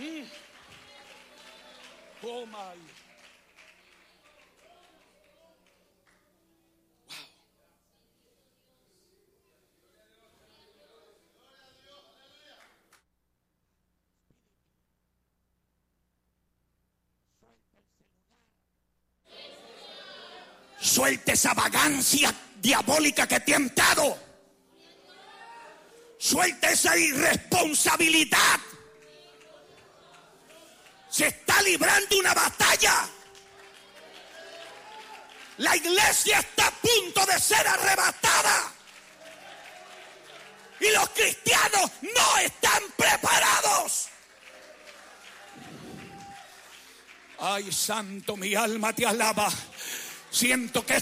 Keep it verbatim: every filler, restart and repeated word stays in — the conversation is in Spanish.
Mm. Oh my. Wow. Suelte esa vagancia diabólica que te ha tentado. Suelta esa irresponsabilidad. Se está librando una batalla. La iglesia está a punto de ser arrebatada. Y los cristianos no están preparados. Ay, santo, mi alma te alaba. Siento que